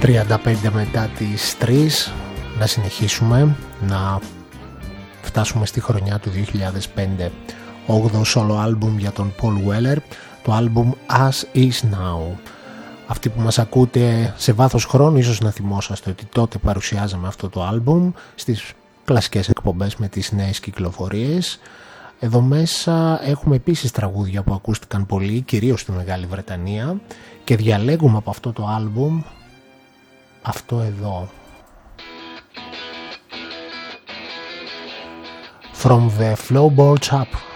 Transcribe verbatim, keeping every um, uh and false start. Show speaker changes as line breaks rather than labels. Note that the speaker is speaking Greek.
τριάντα πέντε μετά τις τρεις, να συνεχίσουμε να φτάσουμε στη χρονιά του δύο χιλιάδες πέντε. όγδοο solo album για τον Paul Weller, το album As Is Now. Αυτοί που μας ακούτε σε βάθος χρόνου ίσως να θυμόσαστε ότι τότε παρουσιάζαμε αυτό το album στις κλασικές εκπομπές με τις νέες κυκλοφορίες. Εδώ μέσα έχουμε επίσης τραγούδια που ακούστηκαν πολύ, κυρίως στη Μεγάλη Βρετανία, και διαλέγουμε από αυτό το album αυτό εδώ. From the Floorboards Up.